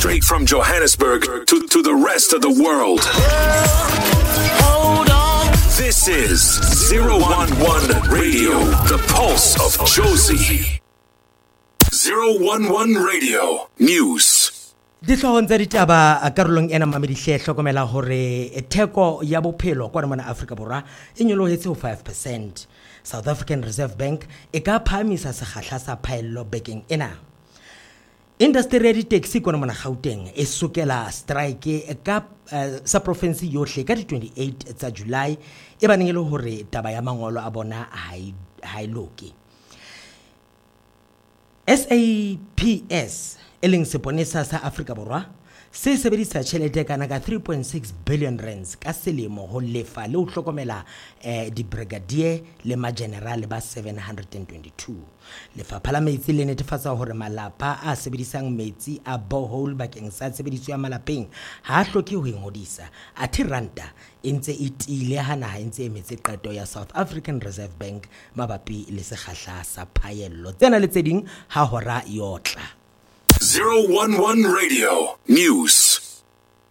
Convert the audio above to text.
Straight from Johannesburg to the rest of the world. Hold on. This is 011 Radio, the pulse of Jozi. 011 Radio News. Ditlhong tsa ditaba karolong ena mamedihle hlokomela hore theko ya bophelo kwa mona Afrika Borwa e nyolohetse ho 5%. South African Reserve Bank e ka phamisa sekgahla sa phaello bekeng ena. Industry ya di-taxi kwa mona Gauteng e sukela strike ka sa province yohle ka di 28 tsa July e baneng e le hore taba ya mangolo a bona ha e loke. SAPS eleng seponesa sa Afrika Borwa se sebedisa tjhelete kana ka 3.6 billion rands ka selemo ho lefa le ho hlokomela di brigadier le ma general ba 722. Lefapha la metsi le netefatsa hore malapa a sebedisang metsi a borehole bakeng sa tshebediso ya malapeng ha hloke ho ingodisa. Athi ranta entse itile hana ha entse emetse qeto ya South African Reserve Bank mabapi le sekgahla sa phaello tsena le tseding ha hora yotla. 011 Radio News.